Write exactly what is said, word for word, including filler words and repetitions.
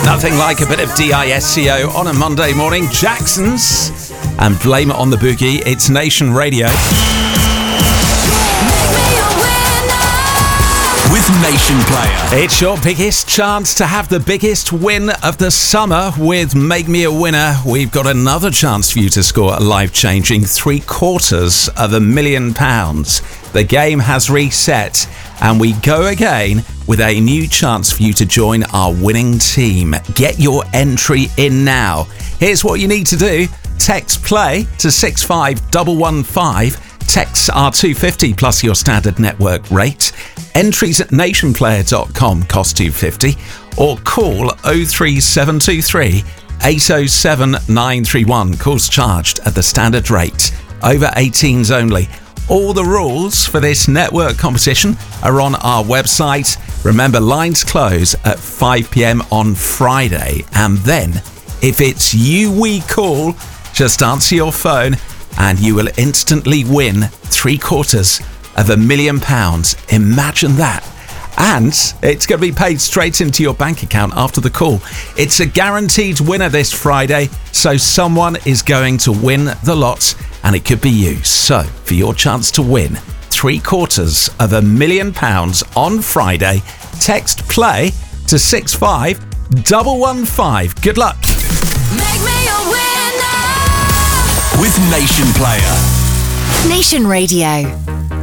Nothing like a bit of DISCO on a Monday morning. Jackson's and Blame It on the Boogie. It's Nation Radio. With Nation Player. It's your biggest chance to have the biggest win of the summer with Make Me a Winner. We've got another chance for you to score a life-changing three quarters of a million pounds. The game has reset and we go again with a new chance for you to join our winning team. Get your entry in now. Here's what you need to do. Text play to six five one one five. Texts are two pounds fifty plus your standard network rate. Entries at nation player dot com cost two pounds fifty or call oh three seven two three eight oh seven nine three one. Calls charged at the standard rate. Over eighteens only. All the rules for this network competition are on our website. Remember, lines close at five p.m. on Friday. And then, if it's you we call, just answer your phone and you will instantly win three quarters of a million pounds. Imagine that. And it's going to be paid straight into your bank account after the call. It's a guaranteed winner this Friday, so someone is going to win the lot, and it could be you. So, for your chance to win three quarters of a million pounds on Friday, text play to six five one one five. Good luck. Make me a winner with Nation Player. Nation Radio.